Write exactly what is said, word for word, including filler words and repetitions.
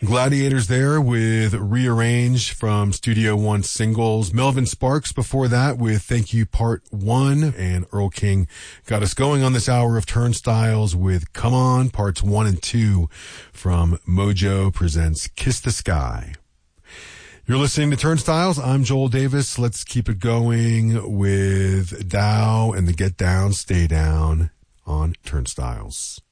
Gladiators there with Rearrange from Studio One Singles. Melvin Sparks before that with Thank You Part One. And Earl King got us going on this hour of Turnstiles with Come On Parts One and Two from Mojo Presents Kiss the Sky. You're listening to Turnstiles. I'm Joel Davis. Let's keep it going with Dow and the Get Down, Stay Down on Turnstiles.